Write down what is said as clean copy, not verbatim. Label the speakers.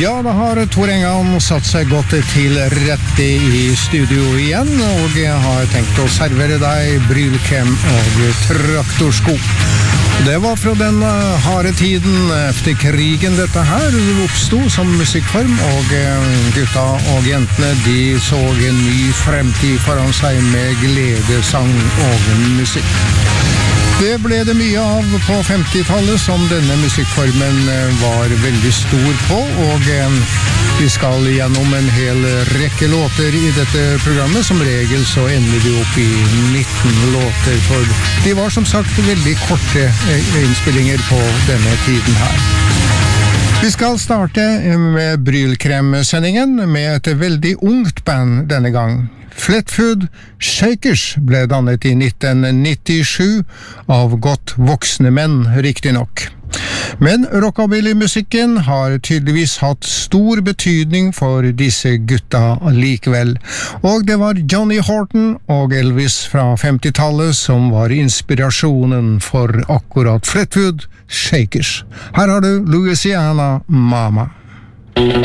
Speaker 1: Ja, da har Tor Engan satt seg godt til rette i studio igjen, og jeg har tenkt å servere deg brylkrem og traktorsko. Det var fra den harde tiden efter krigen dette her oppstod som musikkform, og gutta og jentene de så en ny fremtid foran seg med glede, sang og musikk. Det ble det mye av på 50-tallet som denne musikkformen var veldig stor på, og vi skal gjennom en hel rekke låter i dette programmet. Som regel så ender vi opp i 19 låter, for de var som sagt veldig korte innspillinger på denne tiden her. Vi skal starte med Brylkrem-sendingen med et veldig ungt band denne gang. Fleetwood Shakers ble dannet i 1997 av godt voksne menn, riktig nok. Men rockabilly-musikken har tydeligvis hatt stor betydning for disse gutta likevel. Og det var Johnny Horton og Elvis fra 50-tallet som var inspirasjonen for akkurat Fleetwood Shakers. Her har du Louisiana Mama.